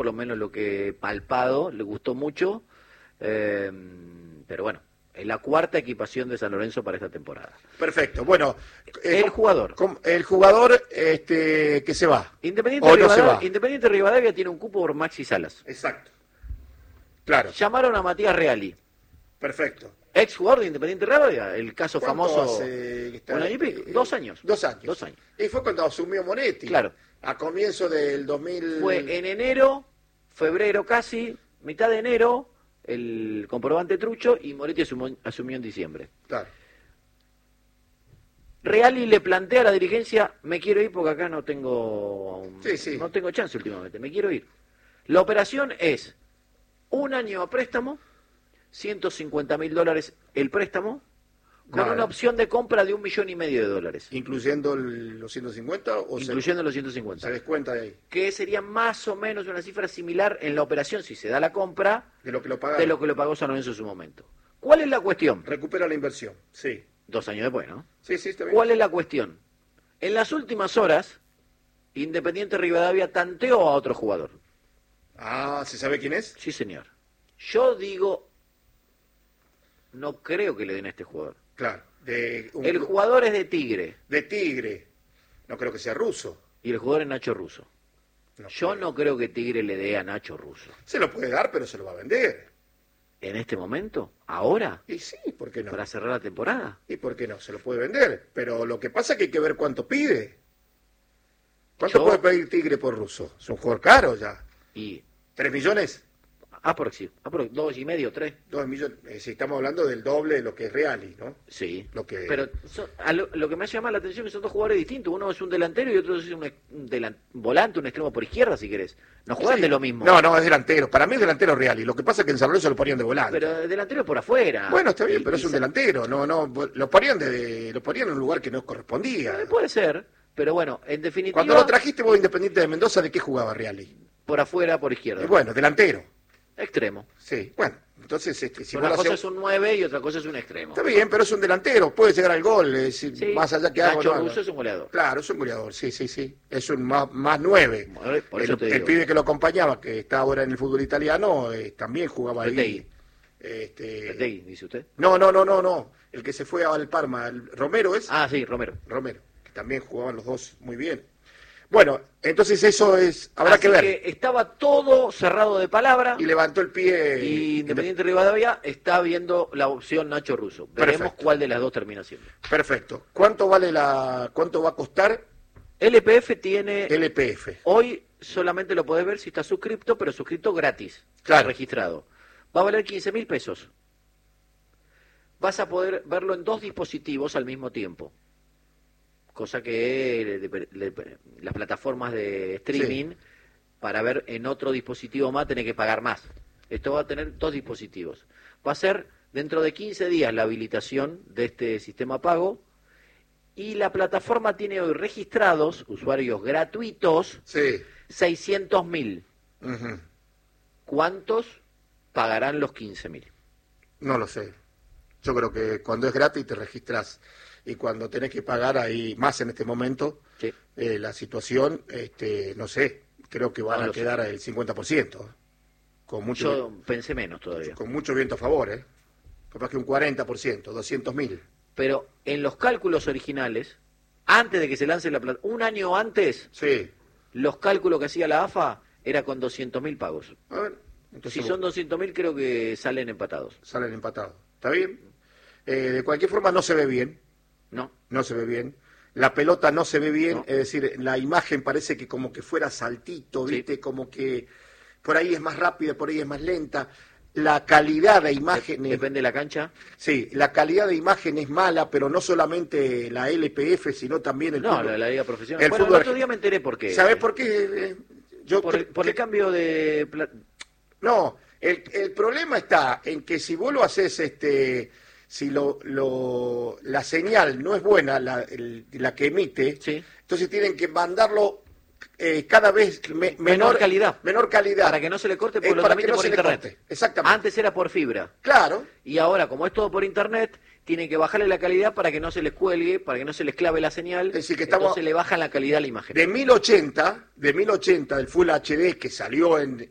por lo menos lo que he palpado, le gustó mucho, pero bueno, es la cuarta equipación de San Lorenzo para esta temporada. Perfecto, bueno. El jugador. El jugador que se va. Independiente Rivadavia tiene un cupo por Maxi Salas. Exacto. Claro. Llamaron a Matías Reali. Perfecto. Ex jugador de Independiente Rivadavia, el caso famoso. Hace, ¿Un año y pico? 2 años. 2 años. 2 años. Y fue cuando asumió Monetti. Claro. A comienzo del 2000. Fue en enero, febrero casi, mitad de enero, el comprobante trucho y Moretti asumió en diciembre. Claro. Reali le plantea a la dirigencia, me quiero ir porque acá no tengo no tengo chance últimamente, me quiero ir. La operación es 1 año a préstamo, $150.000 el préstamo, con una opción de compra de $1,5 millones. ¿Incluyendo los 150? Incluyendo los 150. Se descuenta de ahí. Que sería más o menos una cifra similar en la operación, si se da la compra, de lo que lo pagó San Lorenzo en su momento. ¿Cuál es la cuestión? Recupera la inversión, sí. 2 años después, ¿no? Sí, está bien. ¿Cuál es la cuestión? En las últimas horas, Independiente Rivadavia tanteó a otro jugador. Ah, ¿se sabe quién es? Sí, señor. Yo digo, no creo que le den a este jugador. Claro. El jugador es de Tigre. De Tigre. No creo que sea ruso. Y el jugador es Nacho Russo. Yo no creo que Tigre le dé a Nacho Russo. Se lo puede dar, pero se lo va a vender. ¿En este momento? ¿Ahora? Y sí, ¿por qué no? ¿Para cerrar la temporada? ¿Y por qué no? Se lo puede vender. Pero lo que pasa es que hay que ver cuánto pide. ¿Cuánto puede pedir Tigre por Russo? Es un jugador caro ya. ¿Y 3 millones? Aproximadamente, 2,5, 3. 2 millones. Si estamos hablando del doble de lo que es Reali, ¿no? Sí. Pero lo que me llama la atención es que son 2 jugadores distintos. Uno es un delantero y otro es un volante, un extremo por izquierda, si querés. No juegan de lo mismo. No, es delantero. Para mí es delantero Reali. Lo que pasa es que en San Lorenzo lo ponían de volante. Pero delantero por afuera. Bueno, está bien, pero es un delantero. No, lo ponían en un lugar que no correspondía. Puede ser, pero bueno, en definitiva. Cuando lo trajiste vos Independiente de Mendoza, ¿de qué jugaba Reali? Por afuera, por izquierda. Bueno, delantero. Extremo. Sí, bueno, entonces si una cosa es un 9 y otra cosa es un extremo. Está bien, pero es un delantero, puede llegar al gol, más allá que Nacho Russo es un goleador. Claro, es un goleador, sí. Es un más 9. El pibe que lo acompañaba, que está ahora en el fútbol italiano, también jugaba ahí. Retegui, dice usted. No. El que se fue al Parma, Romero es. Ah, sí, Romero, que también jugaban los dos muy bien. Bueno, entonces eso habrá que ver. Que estaba todo cerrado de palabra. Y levantó el pie. Y Independiente Rivadavia está viendo la opción Nacho Russo. Veremos cuál de las dos termina siendo. Perfecto. ¿Cuánto va a costar? LPF tiene. LPF. Hoy solamente lo podés ver si está suscripto, pero suscripto gratis. Claro. Registrado. Va a valer 15.000 pesos. Vas a poder verlo en 2 dispositivos al mismo tiempo. Cosa que las plataformas de streaming, para ver en otro dispositivo más, tenés que pagar más. Esto va a tener 2 dispositivos. Va a ser dentro de 15 días la habilitación de este sistema pago, y la plataforma tiene hoy registrados usuarios gratuitos 600.000. Uh-huh. ¿Cuántos pagarán los 15.000? No lo sé. Yo creo que cuando es gratis te registras. Y cuando tenés que pagar ahí más en este momento, la situación, no sé, creo que van a quedar el 50%. Yo pensé menos todavía. Con mucho viento a favor, capaz que un 40%, 200.000. Pero en los cálculos originales, antes de que se lance la plataforma, un año antes, los cálculos que hacía la AFA era con 200.000 pagos. A ver, entonces si son 200.000 creo que salen empatados. Salen empatados. ¿Está bien? De cualquier forma no se ve bien. No se ve bien. La pelota no se ve bien, es decir, la imagen parece que como que fuera saltito, ¿viste? Como que por ahí es más rápida, por ahí es más lenta. La calidad de imagen... Depende de la cancha. Sí, la calidad de imagen es mala, pero no solamente la LPF, sino también el fútbol. La liga profesional. El otro día me enteré por qué. ¿Sabés por qué? Por el cambio de... No, el problema está en que si vos lo haces... Si la señal no es buena, la que emite, entonces tienen que mandarlo cada vez menor calidad. Para que no se le corte, porque lo transmite por internet. Exactamente. Antes era por fibra. Claro. Y ahora, como es todo por internet, tienen que bajarle la calidad para que no se les cuelgue, para que no se les clave la señal. Es decir, que entonces le bajan la calidad a la imagen. De 1080 del Full HD que salió